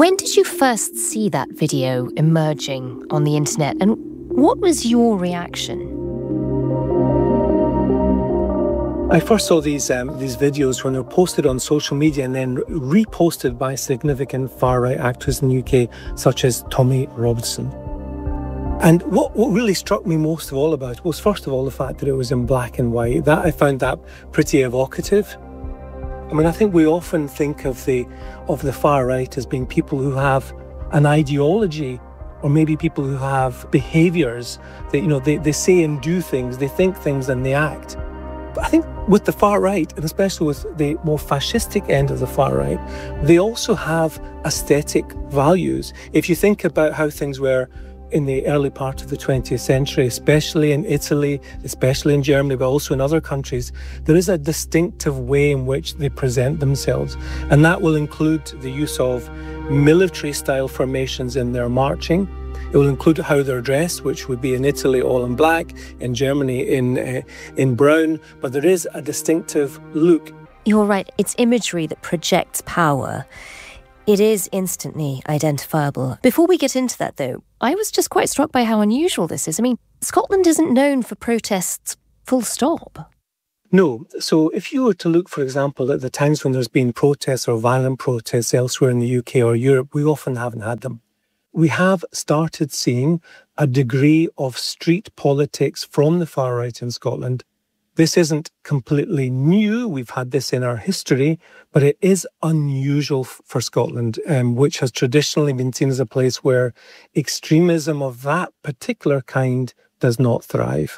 When did you first see that video emerging on the internet, and what was your reaction? I first saw these videos when they were posted on social media and then reposted by significant far-right actors in the UK, such as Tommy Robinson. And what really struck me most of all about it was, first of all, the fact that it was in black and white. That I found that pretty evocative. I mean, I think we often think of the far right as being people who have an ideology, or maybe people who have behaviours that, they say and do things, they think things and they act. But I think with the far right, and especially with the more fascistic end of the far right, they also have aesthetic values. If you think about how things were in the early part of the 20th century, especially in Italy, especially in Germany, but also in other countries, there is a distinctive way in which they present themselves. And that will include the use of military-style formations in their marching. It will include how they're dressed, which would be in Italy all in black, in Germany in brown, but there is a distinctive look. You're right, it's imagery that projects power. It is instantly identifiable. Before we get into that, though, I was just quite struck by how unusual this is. I mean, Scotland isn't known for protests, full stop. No. So if you were to look, for example, at the times when there's been protests or violent protests elsewhere in the UK or Europe, we often haven't had them. We have started seeing a degree of street politics from the far right in Scotland. This isn't completely new. We've had this in our history, but it is unusual for Scotland, which has traditionally been seen as a place where extremism of that particular kind does not thrive.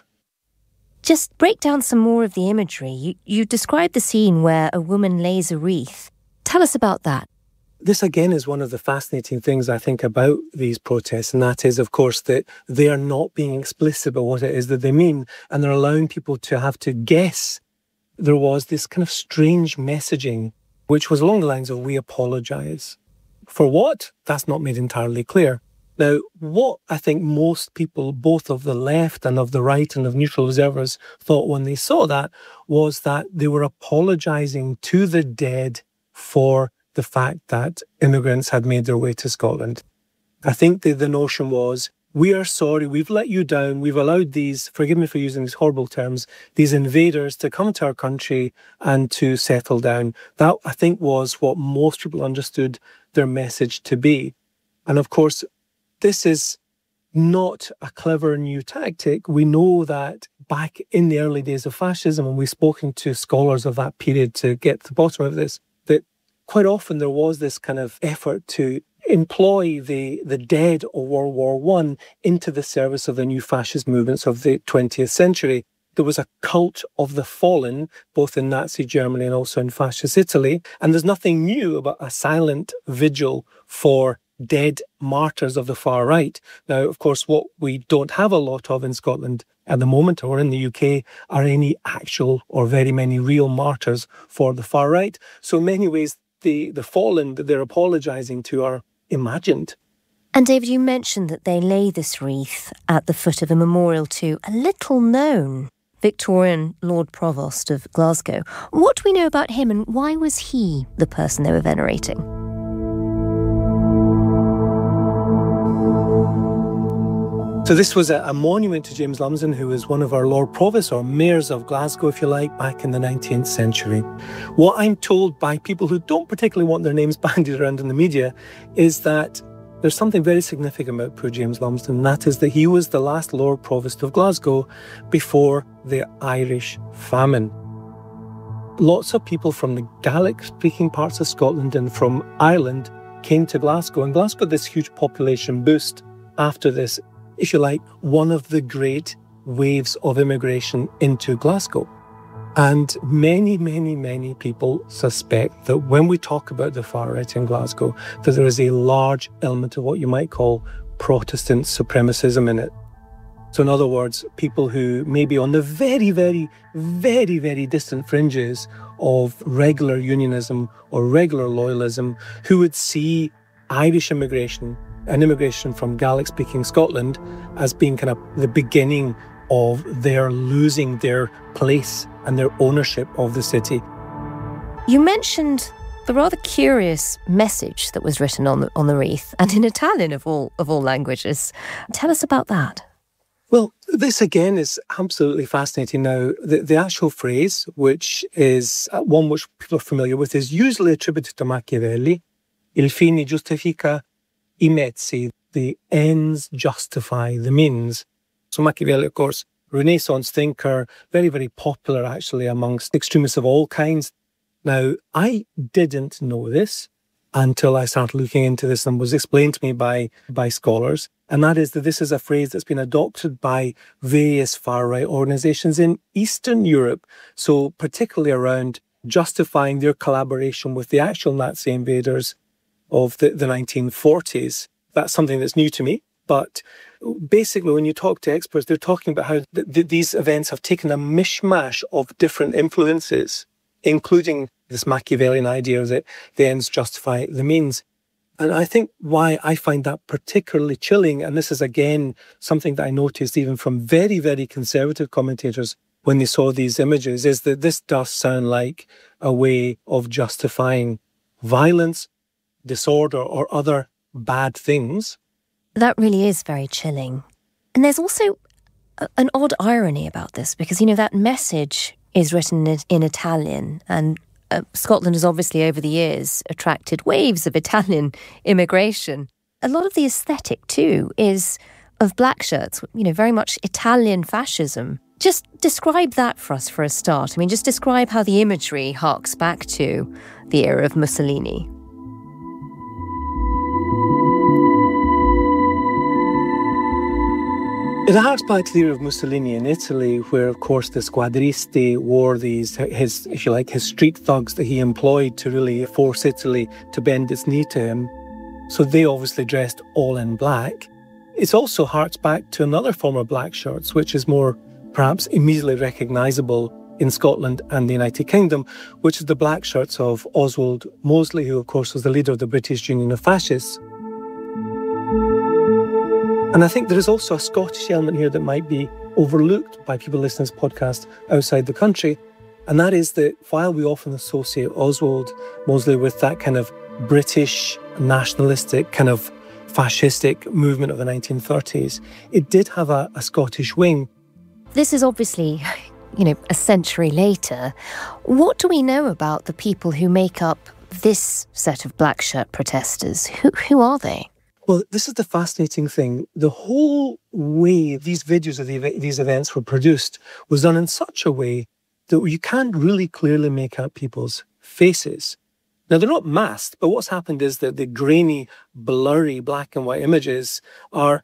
Just break down some more of the imagery. You described the scene where a woman lays a wreath. Tell us about that. This, again, is one of the fascinating things I think about these protests, and that is, of course, that they are not being explicit about what it is that they mean, and they're allowing people to have to guess. There was this kind of strange messaging, which was along the lines of, we apologise. For what? That's not made entirely clear. Now, what I think most people, both of the left and of the right and of neutral observers, thought when they saw that was that they were apologising to the dead for the fact that immigrants had made their way to Scotland. I think the notion was, we are sorry, we've let you down, we've allowed these, forgive me for using these horrible terms, these invaders to come to our country and to settle down. That, I think, was what most people understood their message to be. And of course, this is not a clever new tactic. We know that back in the early days of fascism, and we've spoken to scholars of that period to get to the bottom of this, that quite often there was this kind of effort to employ the dead of World War I into the service of the new fascist movements of the 20th century. There was a cult of the fallen, both in Nazi Germany and also in fascist Italy. And there's nothing new about a silent vigil for dead martyrs of the far right. Now, of course, what we don't have a lot of in Scotland at the moment, or in the UK, are any actual or very many real martyrs for the far right. So in many ways, the fallen that they're apologising to are imagined. And David, you mentioned that they lay this wreath at the foot of a memorial to a little-known Victorian Lord Provost of Glasgow. What do we know about him, and why was he the person they were venerating? So this was a monument to James Lumsden, who was one of our Lord Provosts, or mayors of Glasgow, if you like, back in the 19th century. What I'm told by people who don't particularly want their names bandied around in the media is that there's something very significant about poor James Lumsden, and that is that he was the last Lord Provost of Glasgow before the Irish famine. Lots of people from the Gaelic-speaking parts of Scotland and from Ireland came to Glasgow, and Glasgow had this huge population boost after this, if you like, one of the great waves of immigration into Glasgow. And many, many, many people suspect that when we talk about the far right in Glasgow, that there is a large element of what you might call Protestant supremacism in it. So in other words, people who may be on the very, very, very, very distant fringes of regular unionism or regular loyalism, who would see Irish immigration and immigration from Gaelic-speaking Scotland as being kind of the beginning of their losing their place and their ownership of the city. You mentioned the rather curious message that was written on the wreath, and in Italian of all languages. Tell us about that. Well, this again is absolutely fascinating. Now, the actual phrase, which is one which people are familiar with, is usually attributed to Machiavelli. Il fine giustifica I mezzi. The ends justify the means. So Machiavelli, of course, Renaissance thinker, very, very popular actually amongst extremists of all kinds. Now, I didn't know this until I started looking into this and was explained to me by scholars. And that is that this is a phrase that's been adopted by various far-right organisations in Eastern Europe. So particularly around justifying their collaboration with the actual Nazi invaders of the 1940s. That's something that's new to me. But basically, when you talk to experts, they're talking about how these events have taken a mishmash of different influences, including this Machiavellian idea that the ends justify the means. And I think why I find that particularly chilling, and this is again something that I noticed even from very, very conservative commentators when they saw these images, is that this does sound like a way of justifying violence, disorder, or other bad things. That really is very chilling. And there's also an odd irony about this, because, that message is written in Italian, and Scotland has obviously over the years attracted waves of Italian immigration. A lot of the aesthetic too is of black shirts, very much Italian fascism. Just describe that for us for a start. Just describe how the imagery harks back to the era of Mussolini. It harks back to the era of Mussolini in Italy, where, of course, the squadristi wore his street thugs that he employed to really force Italy to bend its knee to him. So they obviously dressed all in black. It also harks back to another form of black shirts, which is more perhaps immediately recognisable in Scotland and the United Kingdom, which is the black shirts of Oswald Mosley, who, of course, was the leader of the British Union of Fascists. And I think there is also a Scottish element here that might be overlooked by people listening to this podcast outside the country. And that is that while we often associate Oswald Mosley with that kind of British nationalistic, kind of fascistic movement of the 1930s, it did have a Scottish wing. This is obviously, a century later. What do we know about the people who make up this set of black shirt protesters? Who are they? Well, this is the fascinating thing. The whole way these videos of these events were produced was done in such a way that you can't really clearly make out people's faces. Now, they're not masked, but what's happened is that the grainy, blurry black and white images are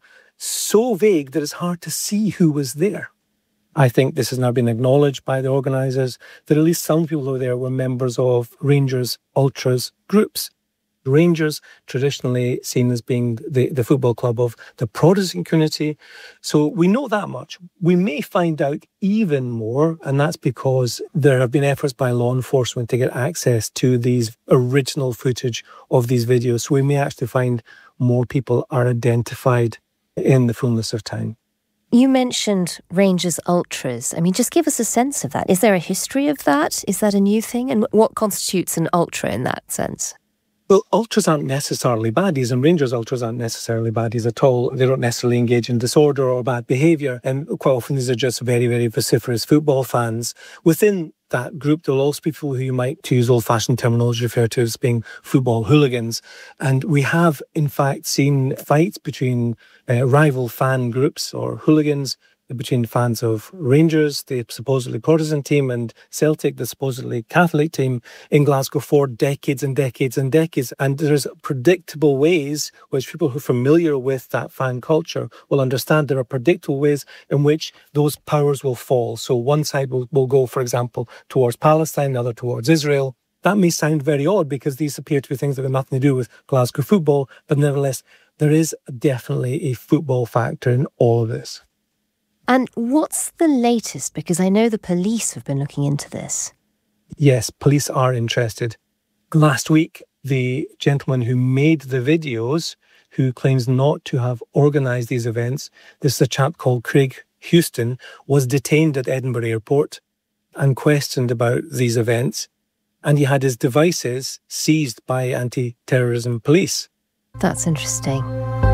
so vague that it's hard to see who was there. I think this has now been acknowledged by the organisers that at least some people who were there were members of Rangers Ultras groups. Rangers, traditionally seen as being the football club of the Protestant community. So we know that much. We may find out even more, and that's because there have been efforts by law enforcement to get access to these original footage of these videos. So we may actually find more people are identified in the fullness of time. You mentioned Rangers Ultras. Just give us a sense of that. Is there a history of that? Is that a new thing? And what constitutes an ultra in that sense? Well, ultras aren't necessarily baddies, and Rangers Ultras aren't necessarily baddies at all. They don't necessarily engage in disorder or bad behaviour, and quite often these are just very, very vociferous football fans. Within that group, there'll also be people who you might, to use old-fashioned terminology, refer to as being football hooligans. And we have, in fact, seen fights between rival fan groups or hooligans, between fans of Rangers, the supposedly Protestant team, and Celtic, the supposedly Catholic team, in Glasgow for decades and decades and decades. And there's predictable ways which people who are familiar with that fan culture will understand. There are predictable ways in which those powers will fall. So one side will go, for example, towards Palestine, the other towards Israel. That may sound very odd because these appear to be things that have nothing to do with Glasgow football, but nevertheless, there is definitely a football factor in all of this. And what's the latest? Because I know the police have been looking into this. Yes, police are interested. Last week, the gentleman who made the videos, who claims not to have organised these events, this is a chap called Craig Houston, was detained at Edinburgh Airport and questioned about these events. and he had his devices seized by anti-terrorism police. That's interesting.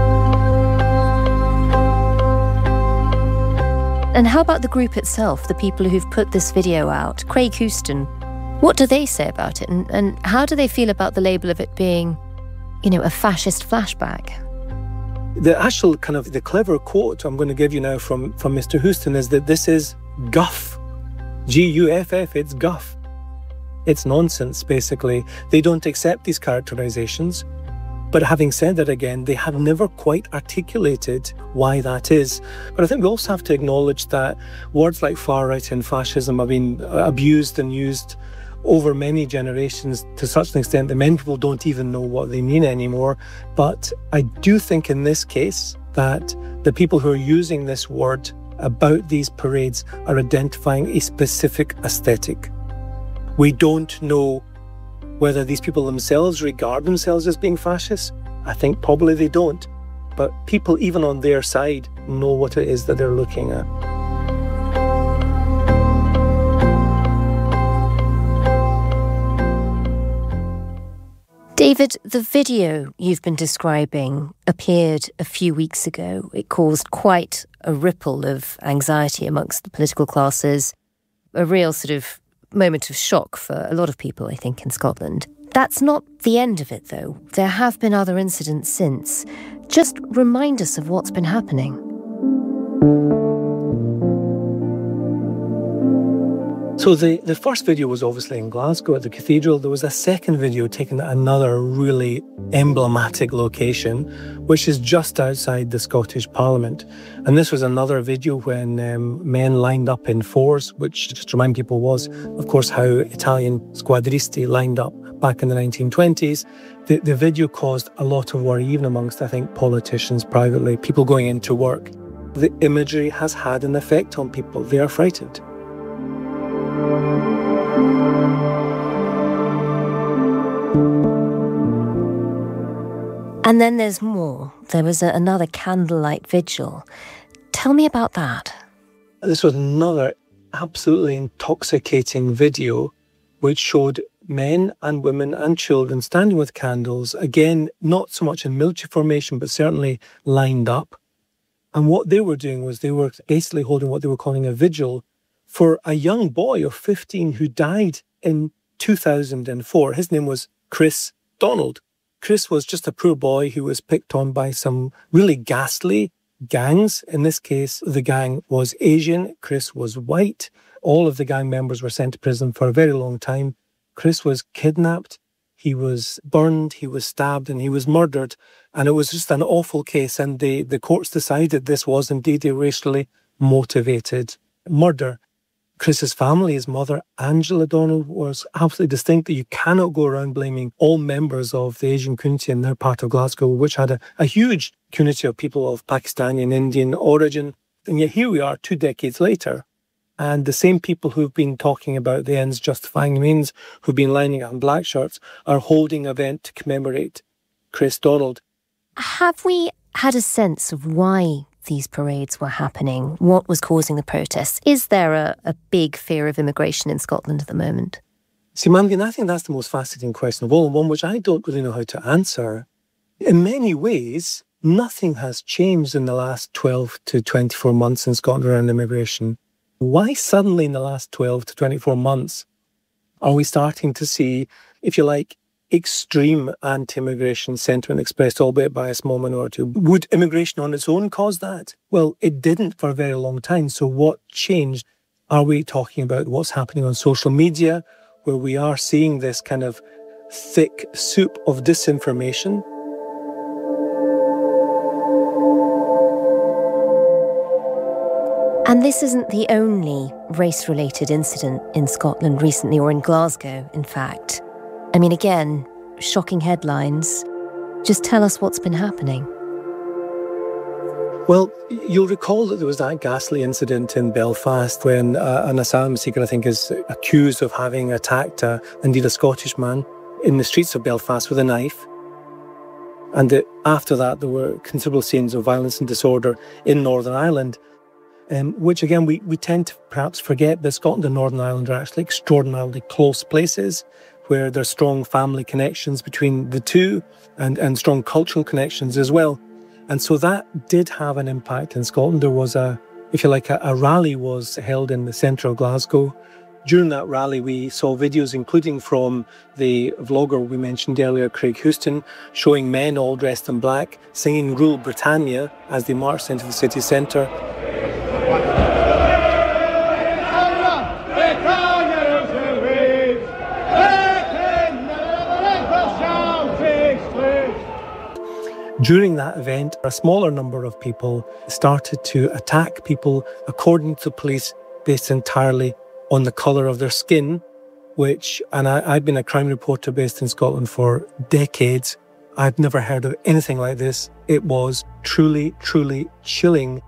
And how about the group itself, the people who've put this video out? Craig Houston, what do they say about it? And how do they feel about the label of it being, a fascist flashback? The actual the clever quote I'm going to give you now from Mr. Houston is that this is guff. G-U-F-F, it's guff. It's nonsense, basically. They don't accept these characterizations. But having said that again, they have never quite articulated why that is. But I think we also have to acknowledge that words like far-right and fascism have been abused and used over many generations to such an extent that many people don't even know what they mean anymore. But I do think in this case that the people who are using this word about these parades are identifying a specific aesthetic. We don't know whether these people themselves regard themselves as being fascist. I think probably they don't. But people, even on their side, know what it is that they're looking at. David, the video you've been describing appeared a few weeks ago. It caused quite a ripple of anxiety amongst the political classes, a real sort of moment of shock for a lot of people, I think, in Scotland. That's not the end of it, though. There have been other incidents since. Just remind us of what's been happening. So the first video was obviously in Glasgow at the cathedral. There was a second video taken at another really emblematic location, which is just outside the Scottish Parliament. And this was another video when men lined up in fours, which, just to remind people, was, of course, how Italian squadristi lined up back in the 1920s. The video caused a lot of worry, even amongst, I think, politicians privately, people going into work. The imagery has had an effect on people. They are frightened. And then there's more. There was another candlelight vigil. Tell me about that. This was another absolutely intoxicating video which showed men and women and children standing with candles, again, not so much in military formation, but certainly lined up. And what they were doing was they were basically holding what they were calling a vigil for a young boy of 15 who died in 2004. His name was Chris Donald. Chris was just a poor boy who was picked on by some really ghastly gangs. In this case, the gang was Asian. Chris was white. All of the gang members were sent to prison for a very long time. Chris was kidnapped. He was burned, he was stabbed, and he was murdered. And it was just an awful case. And the courts decided this was indeed a racially motivated murder. Chris's family, his mother, Angela Donald, was absolutely distinct that you cannot go around blaming all members of the Asian community in their part of Glasgow, which had a huge community of people of Pakistani and Indian origin. And yet here we are 2 decades later, and the same people who've been talking about the ends justifying the means, who've been lining up in black shirts, are holding an event to commemorate Chris Donald. Have we had a sense of why these parades were happening? What was causing the protests? Is there a big fear of immigration in Scotland at the moment? See, Mangan, I think that's the most fascinating question of all, and one which I don't really know how to answer. In many ways, nothing has changed in the last 12 to 24 months in Scotland around immigration. Why suddenly in the last 12 to 24 months are we starting to see, if you like, extreme anti-immigration sentiment expressed, albeit by a small minority? Would immigration on its own cause that? Well, it didn't for a very long time. So what changed? Are we talking about what's happening on social media, where we are seeing this kind of thick soup of disinformation? And this isn't the only race-related incident in Scotland recently, or in Glasgow, in fact. I mean, again, shocking headlines. Just tell us what's been happening. Well, you'll recall that there was that ghastly incident in Belfast when an asylum seeker, I think, is accused of having attacked, indeed, a Scottish man in the streets of Belfast with a knife. And after that, there were considerable scenes of violence and disorder in Northern Ireland. Which, again, we tend to perhaps forget that Scotland and Northern Ireland are actually extraordinarily close places, where there's strong family connections between the two and strong cultural connections as well. And so that did have an impact in Scotland. There was a rally was held in the centre of Glasgow. During that rally, we saw videos, including from the vlogger we mentioned earlier, Craig Houston, showing men all dressed in black, singing Rule Britannia as they marched into the city centre. During that event, a smaller number of people started to attack people, according to the police, based entirely on the colour of their skin, I've been a crime reporter based in Scotland for decades. I've never heard of anything like this. It was truly, truly chilling.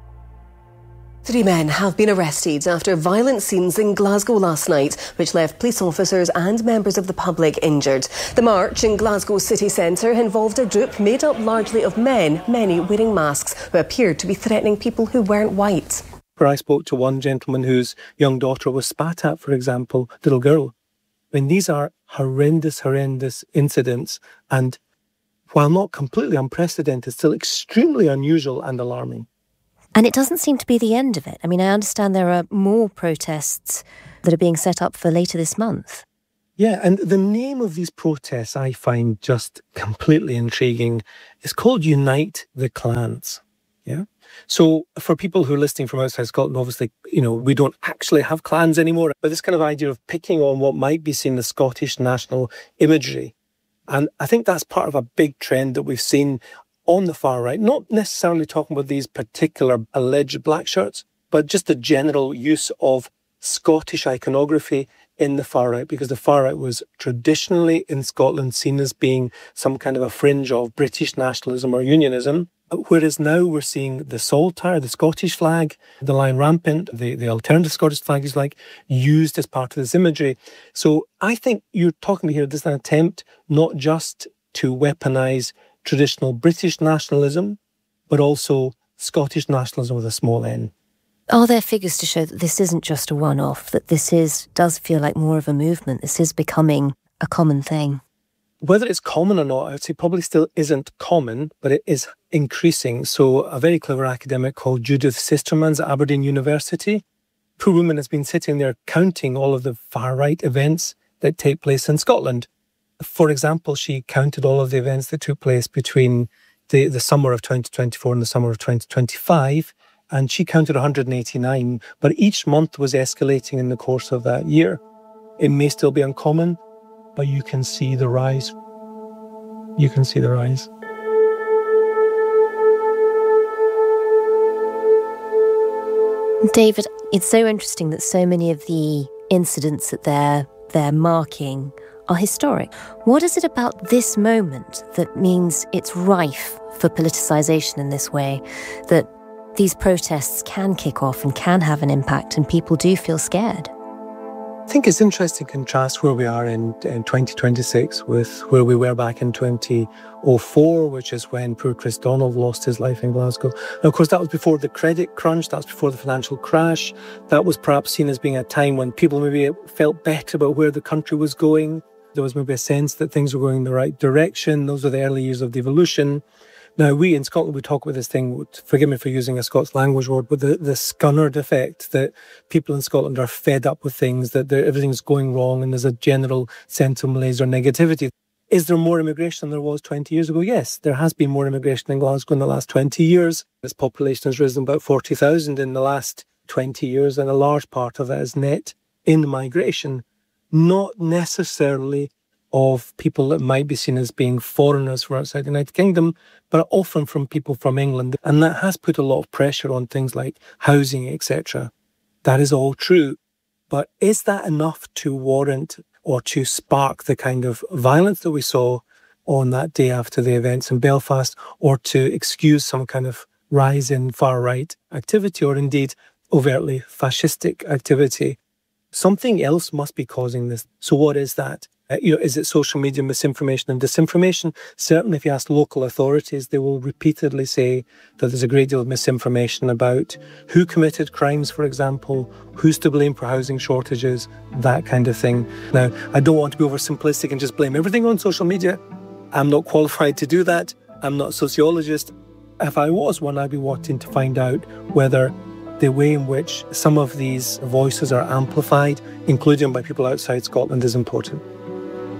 3 men have been arrested after violent scenes in Glasgow last night, which left police officers and members of the public injured. The march in Glasgow city centre involved a group made up largely of men, many wearing masks, who appeared to be threatening people who weren't white. Where I spoke to one gentleman whose young daughter was spat at, for example, little girl. I mean, these are horrendous incidents, and while not completely unprecedented, still extremely unusual and alarming. And it doesn't seem to be the end of it. I mean, I understand there are more protests that are being set up for later this month. Yeah, and the name of these protests I find just completely intriguing. It's called Unite the Clans. Yeah. So for people who are listening from outside Scotland, obviously, we don't actually have clans anymore. But this kind of idea of picking on what might be seen as Scottish national imagery. And I think that's part of a big trend that we've seen on the far right, not necessarily talking about these particular alleged black shirts, but just the general use of Scottish iconography in the far right, because the far right was traditionally in Scotland seen as being some kind of a fringe of British nationalism or unionism. Whereas now we're seeing the saltire, the Scottish flag, the Lion Rampant, the alternative Scottish flag is used as part of this imagery. So I think you're talking here, this is an attempt not just to weaponise traditional British nationalism, but also Scottish nationalism with a small n. Are there figures to show that this isn't just a one-off, that this does feel like more of a movement, this is becoming a common thing? Whether it's common or not, I would say probably still isn't common, but it is increasing. So a very clever academic called Judith Sistermans at Aberdeen University, poor woman has been sitting there counting all of the far-right events that take place in Scotland. For example, she counted all of the events that took place between the summer of 2024 and the summer of 2025, and she counted 189, but each month was escalating in the course of that year. It may still be uncommon, but you can see the rise. You can see the rise. David, it's so interesting that so many of the incidents that they're marking are historic. What is it about this moment that means it's rife for politicisation in this way, that these protests can kick off and can have an impact and people do feel scared? I think it's interesting to contrast where we are in 2026 with where we were back in 2004, which is when poor Chris Donald lost his life in Glasgow. And of course, that was before the credit crunch, that was before the financial crash. That was perhaps seen as being a time when people maybe felt better about where the country was going. There was maybe a sense that things were going in the right direction. Those were the early years of devolution. Now, we in Scotland, we talk about this thing, forgive me for using a Scots language word, but the scunnered effect, that people in Scotland are fed up with things, that everything's going wrong and there's a general sense of malaise or negativity. Is there more immigration than there was 20 years ago? Yes, there has been more immigration in Glasgow in the last 20 years. Its population has risen about 40,000 in the last 20 years, and a large part of that is net in migration. Not necessarily of people that might be seen as being foreigners from outside the United Kingdom, but often from people from England. And that has put a lot of pressure on things like housing, etc. That is all true. But is that enough to warrant or to spark the kind of violence that we saw on that day after the events in Belfast, or to excuse some kind of rise in far-right activity, or indeed overtly fascistic activity? Something else must be causing this. So what is that? Is it social media misinformation and disinformation? Certainly, if you ask local authorities, they will repeatedly say that there's a great deal of misinformation about who committed crimes, for example, who's to blame for housing shortages, that kind of thing. Now, I don't want to be oversimplistic and just blame everything on social media. I'm not qualified to do that. I'm not a sociologist. If I was one, I'd be wanting to find out whether the way in which some of these voices are amplified, including by people outside Scotland, is important.